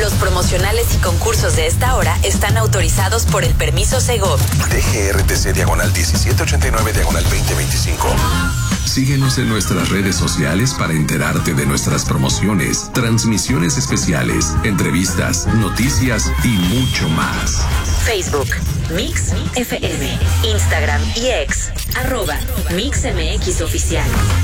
Los promocionales y concursos de esta hora están autorizados por el permiso Segov. DGRTC /1789/2025. Síguenos en nuestras redes sociales para enterarte de nuestras promociones, transmisiones especiales, entrevistas, noticias y mucho más. Facebook, Mix FM, Instagram y X, @MixMX Oficial.